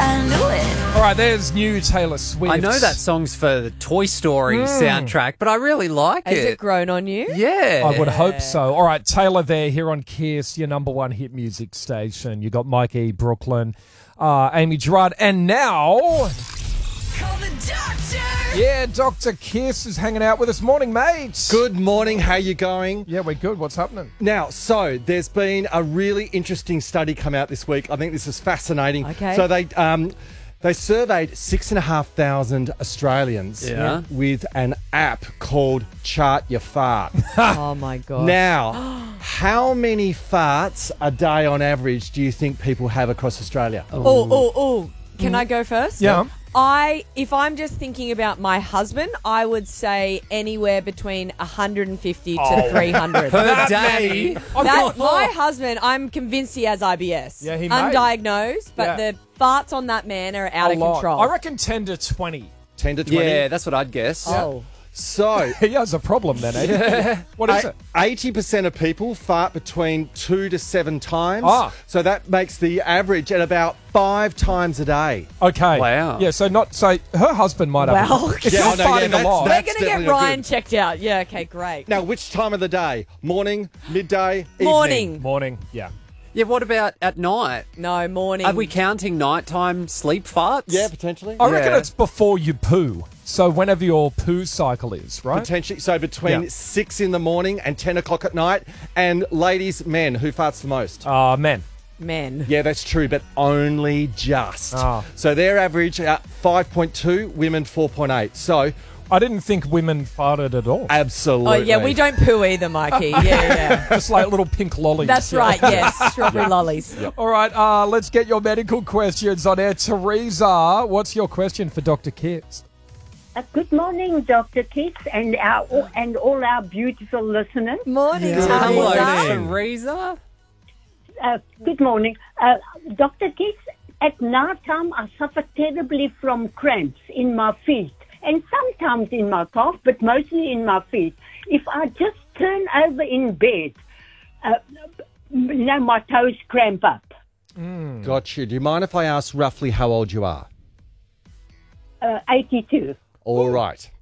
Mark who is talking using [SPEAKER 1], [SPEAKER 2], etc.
[SPEAKER 1] I knew it.
[SPEAKER 2] All right, there's new Taylor Swift.
[SPEAKER 3] I know that song's for the Toy Story soundtrack, but I really like
[SPEAKER 4] Has
[SPEAKER 3] it.
[SPEAKER 4] it grown on you?
[SPEAKER 3] Yeah.
[SPEAKER 2] I would hope so. All right, Taylor there here on Kiss, your number one hit music station. You got Mike E. Brooklyn, Amy Gerard, and now...
[SPEAKER 1] Call the doctor.
[SPEAKER 2] Yeah, Dr. Kiss is hanging out with us. Morning, mate.
[SPEAKER 5] Good morning. How you going?
[SPEAKER 2] Yeah, we're good. What's happening?
[SPEAKER 5] Now, so there's been a really interesting study come out this week. I think this is fascinating.
[SPEAKER 4] Okay.
[SPEAKER 5] So they surveyed 6,500 Australians with an app called Chart Your Fart.
[SPEAKER 4] Oh, my God.
[SPEAKER 5] Now, how many farts a day on average do you think people have across Australia?
[SPEAKER 4] Oh. Can I go first?
[SPEAKER 2] Yeah.
[SPEAKER 4] If I'm just thinking about my husband, I would say anywhere between 150 to 300.
[SPEAKER 3] Per day.
[SPEAKER 4] My husband, I'm convinced he has IBS.
[SPEAKER 2] Yeah, he may.
[SPEAKER 4] Undiagnosed, but
[SPEAKER 2] Yeah.
[SPEAKER 4] the farts on that man are out of control.
[SPEAKER 2] I reckon 10 to 20.
[SPEAKER 5] 10 to 20?
[SPEAKER 3] Yeah, that's what I'd guess.
[SPEAKER 4] Oh.
[SPEAKER 5] So...
[SPEAKER 2] He has a problem then, eh? What is it?
[SPEAKER 5] 80% of people fart between 2 to 7 times.
[SPEAKER 2] Ah.
[SPEAKER 5] So that makes the average at about 5 times a day.
[SPEAKER 2] Okay.
[SPEAKER 3] Wow.
[SPEAKER 2] Yeah, so her husband might have
[SPEAKER 4] Well,
[SPEAKER 2] it. If
[SPEAKER 5] Yeah,
[SPEAKER 2] you're
[SPEAKER 5] I know, yeah,
[SPEAKER 2] farting a
[SPEAKER 5] that's-
[SPEAKER 2] lot.
[SPEAKER 4] We're
[SPEAKER 5] that's-
[SPEAKER 4] going to get
[SPEAKER 5] definitely
[SPEAKER 4] Ryan
[SPEAKER 5] good.
[SPEAKER 4] checked out. Yeah, okay, great.
[SPEAKER 5] Now, which time of the day? Morning, midday,
[SPEAKER 4] Morning.
[SPEAKER 2] Morning, yeah.
[SPEAKER 3] Yeah, what about at night?
[SPEAKER 4] No, morning.
[SPEAKER 3] Are we counting nighttime sleep farts?
[SPEAKER 5] Yeah, potentially.
[SPEAKER 2] I reckon
[SPEAKER 3] Yeah.
[SPEAKER 2] it's before you poo. So whenever your poo cycle is, right?
[SPEAKER 5] Potentially. So between
[SPEAKER 2] Yeah.
[SPEAKER 5] 6 in the morning and 10 o'clock at night. And ladies, men, who farts the most?
[SPEAKER 2] Men.
[SPEAKER 4] Men.
[SPEAKER 5] Yeah, that's true, but only just.
[SPEAKER 2] Ah.
[SPEAKER 5] So their average, 5.2, women 4.8. So,
[SPEAKER 2] I didn't think women farted at all.
[SPEAKER 5] absolutely.
[SPEAKER 4] Oh, yeah, we don't poo either, Mikey. Yeah.
[SPEAKER 2] Just like little pink lollies.
[SPEAKER 4] That's
[SPEAKER 2] Yeah.
[SPEAKER 4] right, yes. Strawberry lollies.
[SPEAKER 2] All right, let's get your medical questions on air. Teresa, what's your question for Dr. Kiss?
[SPEAKER 6] Good morning, Dr. Kiss, and all our beautiful listeners.
[SPEAKER 4] Morning,
[SPEAKER 3] Hello,
[SPEAKER 4] Teresa.
[SPEAKER 3] Teresa.
[SPEAKER 6] Good morning. Dr. Kiss, at night time I suffer terribly from cramps in my feet and sometimes in my calf, but mostly in my feet. If I just turn over in bed, my toes cramp up.
[SPEAKER 5] Got you. Do you mind if I ask roughly how old you are?
[SPEAKER 6] 82.
[SPEAKER 5] All right.